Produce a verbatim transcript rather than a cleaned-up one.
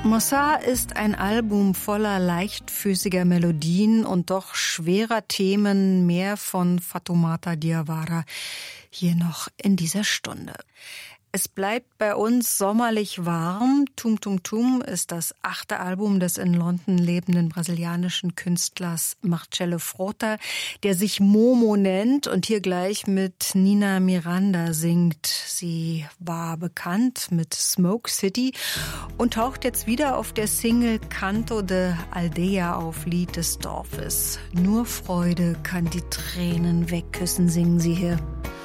Mossa ist ein Album voller leichtfüßiger Melodien und doch schwerer Themen, mehr von Fatoumata Diawara hier noch in dieser Stunde. Es bleibt bei uns sommerlich warm. Tum Tum Tum ist das achte Album des in London lebenden brasilianischen Künstlers Marcelo Frota, der sich Momo nennt und hier gleich mit Nina Miranda singt. Sie war bekannt mit Smoke City und taucht jetzt wieder auf der Single Canto de Aldeia auf, Lied des Dorfes. Nur Freude kann die Tränen wegküssen, singen sie hier.